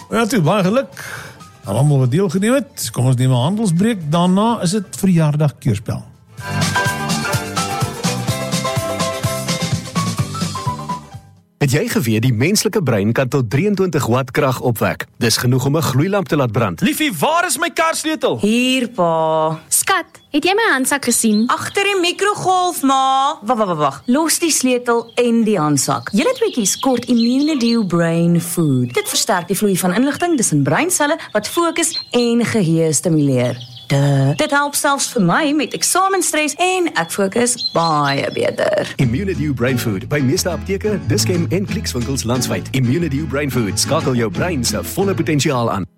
Ja, toe, baie geluk. Aan almal wat deelgeneem het. Kom ons neem 'n handelsbreek. Daarna is dit verjaardag keurspel. Het jy geweet die menslike brein kan tot 23 watt krag opwek? Dis genoeg om 'n gloeilamp te laat brand. Liefie, waar is my karsleutel? Hier, pa. Skat, het jy my handsak gesien? Agter die mikrogolf, ma. Wag. Los die sleutel en die handsak. Julle tweeetjies kort Immunedio Brain Food. Dit versterk die vloei van inligting tussen breinselle wat fokus en geheue stimuleer. Dit help selfs vir my met eksamenstres en ek fokus baie beter. Immunedio Brain Food by meeste apteke, Dischem en Clicks-winkels landwyd. Immunedio Brain Food skakel jou brein se volle potensiaal aan.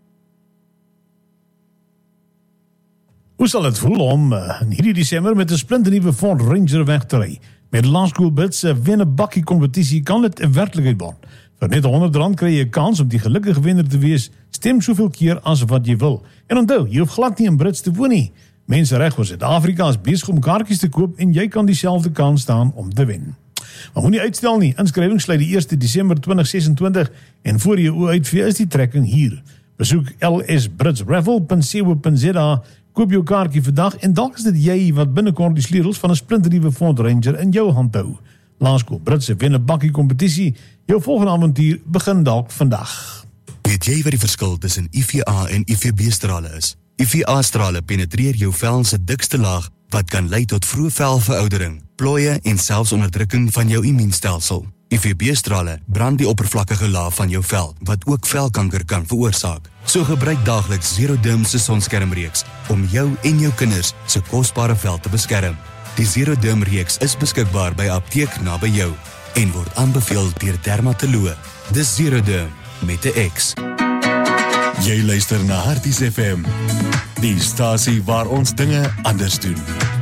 Hoe sal dit voel om in hierdie Desember met 'n splinternuwe Ford Ranger weg te ry? Met Laerskool Bits se wen-'n-bakkie kompetisie kan dit 'n werklikheid word. Vir net R100 kry jy 'n kans om die gelukkige wenner te wees. Stem soveel keer as wat jy wil. En onthou, jy hoef glad nie in Brits te woon nie. Menseregte vir Suid-Afrika is besig om kaartjies te koop en jy kan dieselfde kans staan om te wen. Maar moenie uitstel nie. Inskrywings sluit die 1 Desember 2026 en voor jy oë uitvee is die trekking hier. Besoek lsbritsraffle.co.za, koop jou kaartjie vandag en dalk is dit jy wat binnekort die sleutels van 'n splinternuwe Ford Ranger in jou hand hou. Laerskool Brits se wen-'n-bakkie kompetisie. Jou volgende avontuur begin dalk vandag. Weet jy wat die verskil tussen UVA en UVB-strale is? UVA-strale penetreer jou vel se dikste laag wat kan lei tot vroeë velveroudering, plooie en selfs onderdrukking van jou immuunstelsel. UVB-strale brand die oppervlakkige laag van jou vel wat ook velkanker kan veroorsaak. So gebruik daagliks Zeroderm se sonskermreeks om jou en jou kinders se kosbare vel te beskerm. Die Zeroderm reeks is beskikbaar by apteek naby jou en word aanbeveel deur dermatoloë. Dis Zeroderm met 'n X. Jy luister na Harties FM, die stasie waar ons dinge anders doen.